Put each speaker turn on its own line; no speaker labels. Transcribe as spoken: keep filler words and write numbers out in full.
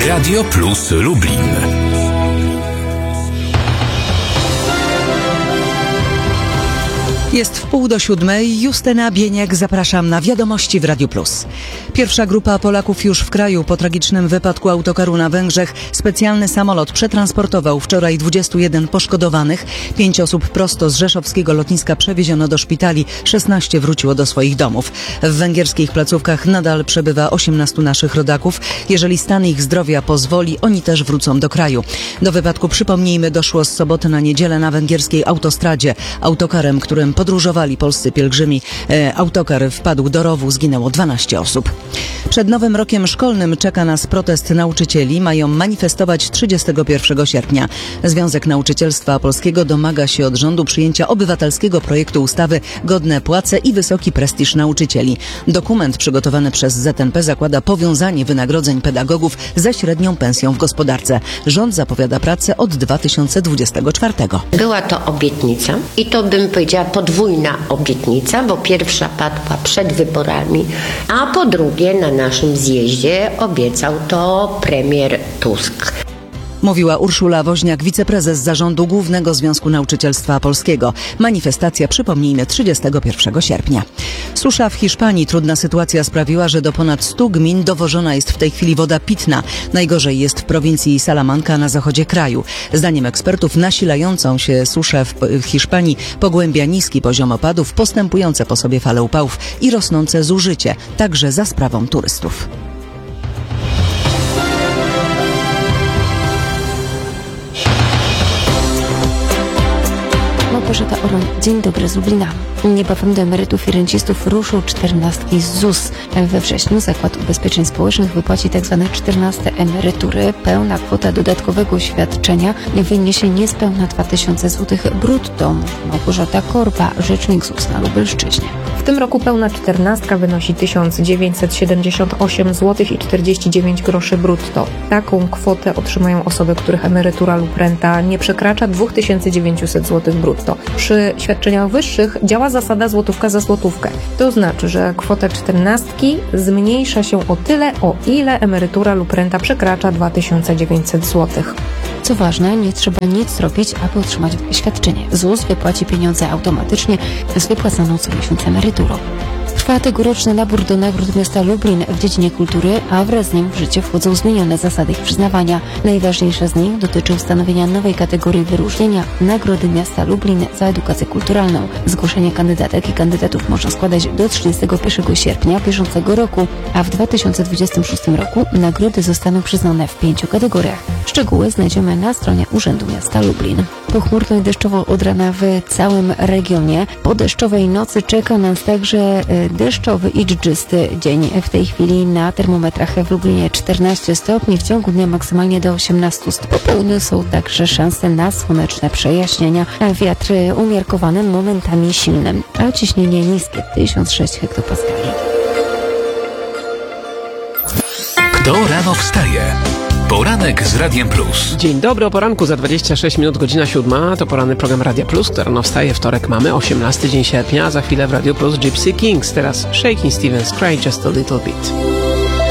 Radio Plus Lublin.
Jest w pół do siódmej. Justyna Bieniek, zapraszam na Wiadomości w Radiu Plus. Pierwsza grupa Polaków już w kraju. Po tragicznym wypadku autokaru na Węgrzech specjalny samolot przetransportował wczoraj dwudziestu jeden poszkodowanych. Pięć osób prosto z rzeszowskiego lotniska przewieziono do szpitali. szesnaście wróciło do swoich domów. W węgierskich placówkach nadal przebywa osiemnastu naszych rodaków. Jeżeli stan ich zdrowia pozwoli, oni też wrócą do kraju. Do wypadku, przypomnijmy, doszło z soboty na niedzielę na węgierskiej autostradzie. Autokarem, którym podróżowali polscy pielgrzymi, e, autokar wpadł do rowu, zginęło dwanaście osób. Przed nowym rokiem szkolnym czeka nas protest nauczycieli. Mają manifestować trzydziestego pierwszego sierpnia. Związek Nauczycielstwa Polskiego domaga się od rządu przyjęcia obywatelskiego projektu ustawy Godne płace i wysoki prestiż nauczycieli. Dokument przygotowany przez Z N P zakłada powiązanie wynagrodzeń pedagogów ze średnią pensją w gospodarce. Rząd zapowiada pracę od dwa tysiące dwudziestego czwartego.
Była to obietnica i to bym powiedziała podwójna obietnica, bo pierwsza padła przed wyborami, a po drugie na naszym zjeździe obiecał to premier Tusk.
Mówiła Urszula Woźniak, wiceprezes Zarządu Głównego Związku Nauczycielstwa Polskiego. Manifestacja, przypomnijmy, trzydziestego pierwszego sierpnia. Susza w Hiszpanii. Trudna sytuacja sprawiła, że do ponad stu gmin dowożona jest w tej chwili woda pitna. Najgorzej jest w prowincji Salamanca na zachodzie kraju. Zdaniem ekspertów nasilającą się suszę w Hiszpanii pogłębia niski poziom opadów, postępujące po sobie fale upałów i rosnące zużycie, także za sprawą turystów.
Małgorzata Oron, dzień dobry z Lublina. Niebawem do emerytów i rencistów ruszą czternastki z Z U S. We wrześniu Zakład Ubezpieczeń Społecznych wypłaci tzw. czternaste emerytury. Pełna kwota dodatkowego świadczenia wyniesie niespełna dwa tysiące złotych brutto. Małgorzata Korba, rzecznik Z U S na Lubelszczyźnie.
W tym roku pełna czternastka wynosi tysiąc dziewięćset siedemdziesiąt osiem złotych i czterdzieści dziewięć groszy brutto. Taką kwotę otrzymają osoby, których emerytura lub renta nie przekracza dwa tysiące dziewięćset złotych brutto. Przy świadczeniach wyższych działa zasada złotówka za złotówkę. To znaczy, że kwota czternastki zmniejsza się o tyle, o ile emerytura lub renta przekracza dwa tysiące dziewięćset złotych.
Co ważne, nie trzeba nic robić, aby otrzymać świadczenie. Z U S wypłaci pieniądze automatycznie z wypłacaną co miesiąc emeryturą. Trwa tegoroczny nabór do nagród miasta Lublin w dziedzinie kultury, a wraz z nim w życie wchodzą zmienione zasady ich przyznawania. Najważniejsza z nich dotyczy ustanowienia nowej kategorii wyróżnienia Nagrody Miasta Lublin za edukację kulturalną. Zgłoszenie kandydatek i kandydatów można składać do trzydziestego pierwszego sierpnia bieżącego roku, a w dwa tysiące dwudziestym szóstym roku nagrody zostaną przyznane w pięciu kategoriach. Szczegóły znajdziemy na stronie Urzędu Miasta Lublin. Pochmurno i deszczowo od rana w całym regionie. Po deszczowej nocy czeka nas także deszczowy i dżdżysty dzień. W tej chwili na termometrach w Lublinie czternaście stopni, w ciągu dnia maksymalnie do osiemnastu stopni. Po południu są także szanse na słoneczne przejaśnienia. Wiatr umiarkowany, momentami silnym, a ciśnienie niskie tysiąc sześć hektopaskali.
Kto rano wstaje? Poranek z Radiem Plus.
Dzień dobry, o poranku za dwadzieścia sześć minut, godzina siódma. To poranny program Radia Plus, który rano wstaje. Wtorek mamy, osiemnasty dzień sierpnia, a za chwilę w Radio Plus Gypsy Kings. Teraz Shakin' Stevens, Cry Just a Little Bit.